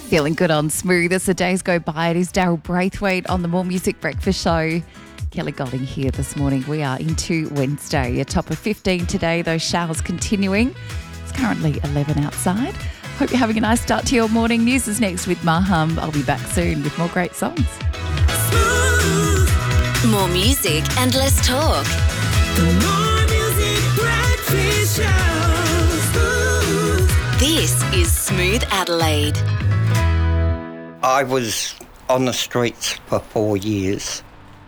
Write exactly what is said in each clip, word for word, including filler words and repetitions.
Feeling good on Smooth as the days go by. It is Daryl Braithwaite on the More Music Breakfast Show. Kelly Golding here this morning. We are into Wednesday. A top of fifteen today. Those showers continuing. It's currently eleven outside. Hope you're having a nice start to your morning. News is next with Maham. I'll be back soon with more great songs. More music and less talk. The More Music Breakfast Show. This is Smooth Adelaide. I was on the streets for four years.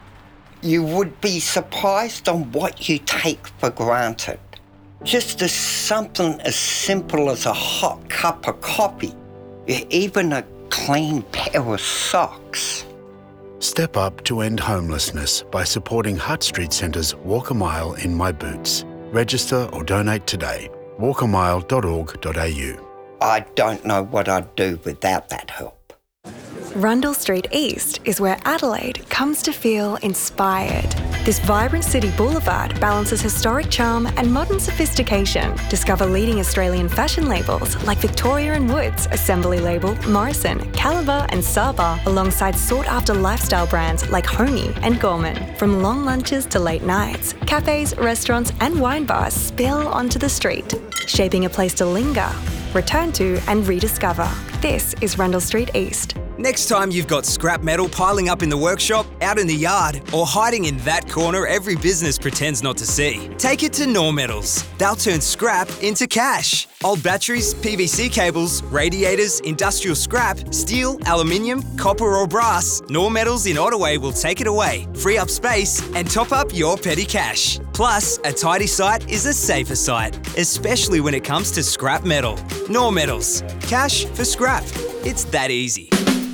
You would be surprised on what you take for granted. Just as something as simple as a hot cup of coffee, even a clean pair of socks. Step up to end homelessness by supporting Hutt Street Centre's Walk a Mile in My Boots. Register or donate today. walk a mile dot org dot a u. I don't know what I'd do without that help. Rundle Street East is where Adelaide comes to feel inspired. This vibrant city boulevard balances historic charm and modern sophistication. Discover leading Australian fashion labels like Victoria and Woods, Assembly Label, Morrison, Caliber and Saba, alongside sought-after lifestyle brands like Homey and Gorman. From long lunches to late nights, cafes, restaurants and wine bars spill onto the street, shaping a place to linger, return to and rediscover. This is Rundle Street East. Next time you've got scrap metal piling up in the workshop, out in the yard, or hiding in that corner every business pretends not to see, take it to Knorr Metals. They'll turn scrap into cash. Old batteries, P V C cables, radiators, industrial scrap, steel, aluminium, copper or brass, Knorr Metals in Ottaway will take it away, free up space and top up your petty cash. Plus, a tidy site is a safer site, especially when it comes to scrap metal. Knorr Metals. Cash for scrap. It's that easy.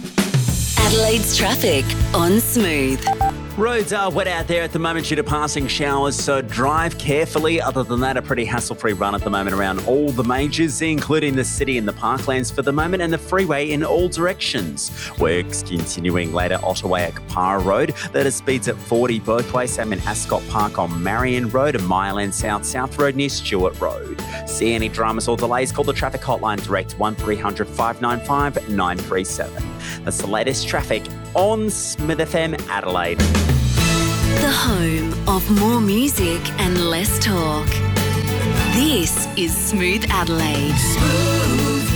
Adelaide's traffic on Smooth. Roads are wet out there at the moment due to passing showers, so drive carefully. Other than that, a pretty hassle-free run at the moment around all the majors, including the city and the parklands for the moment, and the freeway in all directions. Works continuing later Ottaway at Kapara Road. That is speeds at forty both ways. Same in Ascot Park on Marion Road, a mile and south South Road near Stewart Road. See any dramas or delays? Call the traffic hotline direct one three hundred five nine five nine three seven. That's the latest traffic on Smith F M Adelaide. The home of more music and less talk. This is Smooth Adelaide. Smooth.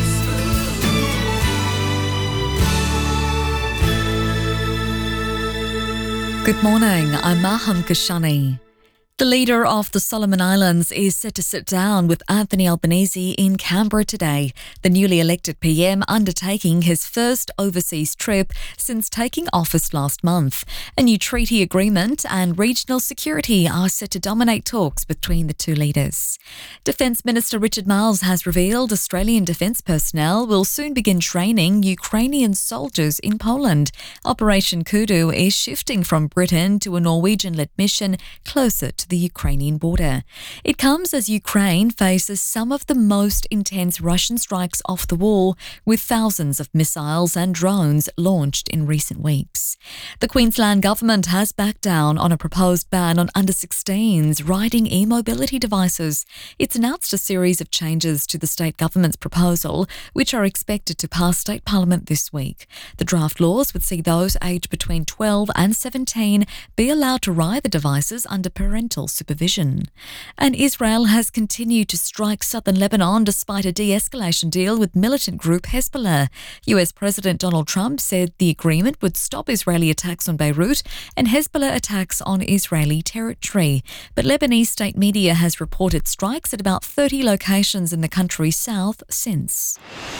Good morning, I'm Maham Kashani. The leader of the Solomon Islands is set to sit down with Anthony Albanese in Canberra today, the newly elected P M undertaking his first overseas trip since taking office last month. A new treaty agreement and regional security are set to dominate talks between the two leaders. Defence Minister Richard Marles has revealed Australian defence personnel will soon begin training Ukrainian soldiers in Poland. Operation Kudu is shifting from Britain to a Norwegian-led mission closer to the Ukrainian border. It comes as Ukraine faces some of the most intense Russian strikes off the wall, with thousands of missiles and drones launched in recent weeks. The Queensland government has backed down on a proposed ban on under sixteens riding e-mobility devices. It's announced a series of changes to the state government's proposal, which are expected to pass state parliament this week. The draft laws would see those aged between twelve and seventeen be allowed to ride the devices under parental supervision. And Israel has continued to strike southern Lebanon despite a de-escalation deal with militant group Hezbollah. U S President Donald Trump said the agreement would stop Israeli attacks on Beirut and Hezbollah attacks on Israeli territory. But Lebanese state media has reported strikes at about thirty locations in the country's south since.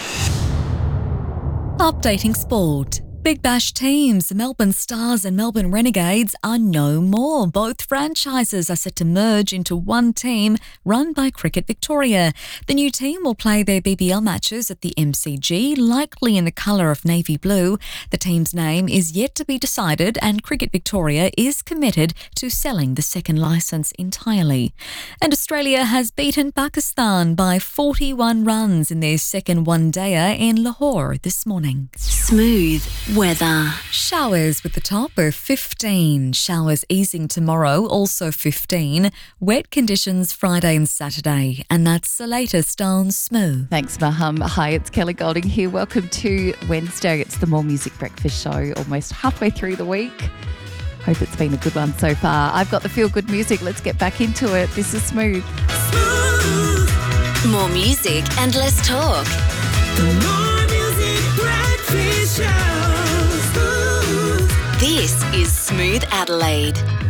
Updating sport. Big Bash teams, the Melbourne Stars and Melbourne Renegades, are no more. Both franchises are set to merge into one team run by Cricket Victoria. The new team will play their B B L matches at the M C G, likely in the colour of navy blue. The team's name is yet to be decided, and Cricket Victoria is committed to selling the second licence entirely. And Australia has beaten Pakistan by forty-one runs in their second one-dayer in Lahore this morning. Smooth Weather. Showers with the top of fifteen. Showers easing tomorrow, also fifteen. Wet conditions Friday and Saturday. And that's the latest on Smooth. Thanks, Maham. Hi, it's Kelly Golding here. Welcome to Wednesday. It's the More Music Breakfast Show, almost halfway through the week. Hope it's been a good one so far. I've got the feel-good music. Let's get back into it. This is Smooth. Smooth. More music and less talk. The More Music Breakfast Show. Smooth. This is Smooth Adelaide.